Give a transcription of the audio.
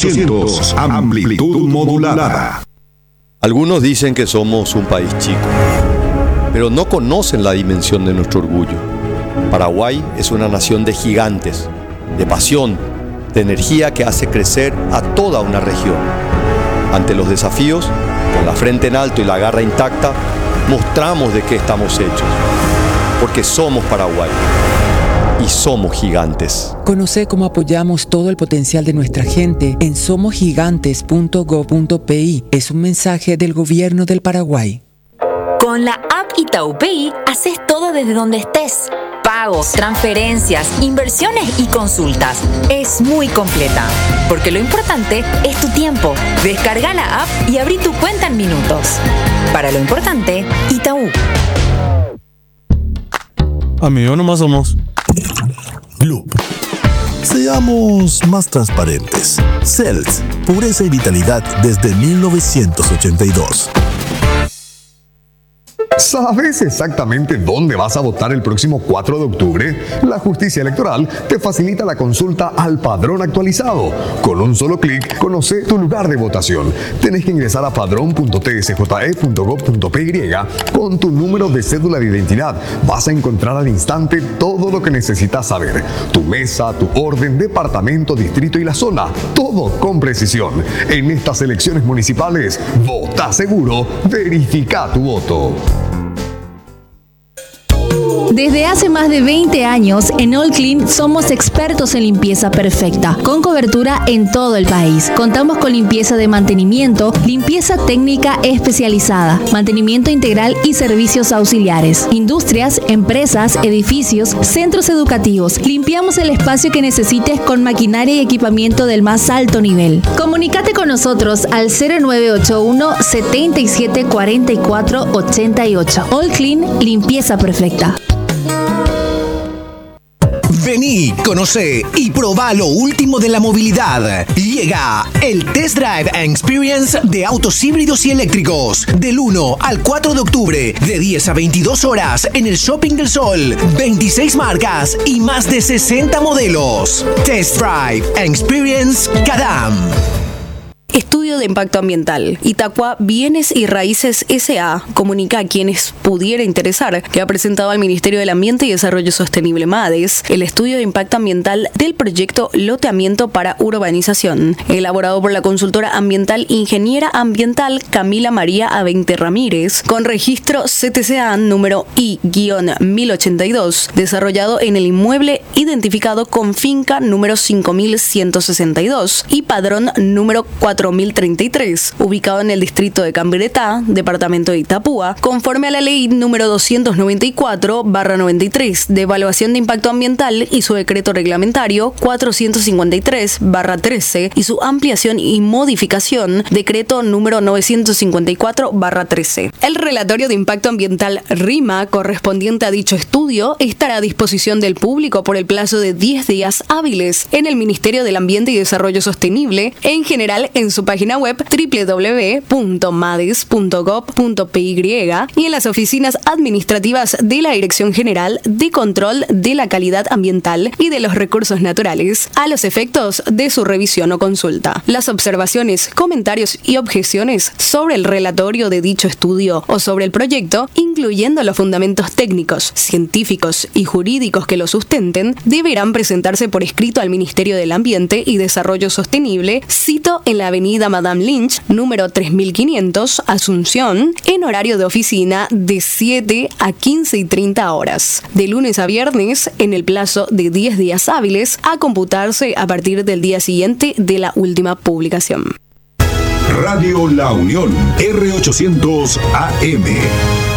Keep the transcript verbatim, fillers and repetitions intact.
ochocientos, amplitud modulada. Algunos dicen que somos un país chico, pero no conocen la dimensión de nuestro orgullo. Paraguay es una nación de gigantes, de pasión, de energía que hace crecer a toda una región. Ante los desafíos, con la frente en alto y la garra intacta, mostramos de qué estamos hechos. Porque somos Paraguay y somos gigantes. Conoce cómo apoyamos todo el potencial de nuestra gente en somos gigantes punto gob punto pi. Es un mensaje del Gobierno del Paraguay. Con la app Itaú Pay, haces todo desde donde estés. Pagos, transferencias, inversiones y consultas. Es muy completa, porque lo importante es tu tiempo. Descarga la app y abrí tu cuenta en minutos. Para lo importante, Itaú. Amigo, nomás somos Gloop. Seamos más transparentes. Cells, pureza y vitalidad desde mil novecientos ochenta y dos. ¿Sabes exactamente dónde vas a votar el próximo cuatro de octubre? La Justicia Electoral te facilita la consulta al padrón actualizado. Con un solo clic, conoce tu lugar de votación. Tenés que ingresar a padrón punto t s j e punto gob punto p y con tu número de cédula de identidad. Vas a encontrar al instante todo lo que necesitas saber. Tu mesa, tu orden, departamento, distrito y la zona. Todo con precisión. En estas elecciones municipales, vota seguro, verifica tu voto. Desde hace más de veinte años, en All Clean somos expertos en limpieza perfecta, con cobertura en todo el país. Contamos con limpieza de mantenimiento, limpieza técnica especializada, mantenimiento integral y servicios auxiliares, industrias, empresas, edificios, centros educativos. Limpiamos el espacio que necesites con maquinaria y equipamiento del más alto nivel. Comunícate con nosotros al cero nueve ocho uno, setenta y siete, cuarenta y cuatro, ochenta y ocho. All Clean, limpieza perfecta. Vení, conocé y probá lo último de la movilidad. Llega el Test Drive and Experience de autos híbridos y eléctricos. Del uno al cuatro de octubre, de diez a veintidós horas, en el Shopping del Sol. veintiséis marcas y más de sesenta modelos. Test Drive and Experience Cadam. Estudio de Impacto Ambiental. Itaqua Bienes y Raíces S A comunica a quienes pudiera interesar que ha presentado al Ministerio del Ambiente y Desarrollo Sostenible MADES el estudio de impacto ambiental del proyecto Loteamiento para Urbanización, elaborado por la consultora ambiental Ingeniera Ambiental Camila María Avente Ramírez, con registro C T C A número I mil ochenta y dos, desarrollado en el inmueble identificado con finca número cinco mil ciento sesenta y dos y padrón número cuatro mil treinta y tres, ubicado en el distrito de Cambiretá, departamento de Itapúa, conforme a la ley número doscientos noventa y cuatro barra noventa y tres de evaluación de impacto ambiental y su decreto reglamentario cuatrocientos cincuenta y tres barra trece y su ampliación y modificación, decreto número novecientos cincuenta y cuatro barra trece. El relatorio de impacto ambiental RIMA correspondiente a dicho estudio estará a disposición del público por el plazo de diez días hábiles en el Ministerio del Ambiente y Desarrollo Sostenible, en general en su página web doble u doble u doble u punto mades punto gob punto p y y en las oficinas administrativas de la Dirección General de Control de la Calidad Ambiental y de los Recursos Naturales, a los efectos de su revisión o consulta. Las observaciones, comentarios y objeciones sobre el relatorio de dicho estudio o sobre el proyecto, incluyendo los fundamentos técnicos, científicos y jurídicos que lo sustenten, deberán presentarse por escrito al Ministerio del Ambiente y Desarrollo Sostenible, cito en la avenida Madame Lynch, número tres mil quinientos, Asunción, en horario de oficina de siete a quince y treinta horas, de lunes a viernes, en el plazo de diez días hábiles, a computarse a partir del día siguiente de la última publicación. Radio La Unión, R ochocientos A M.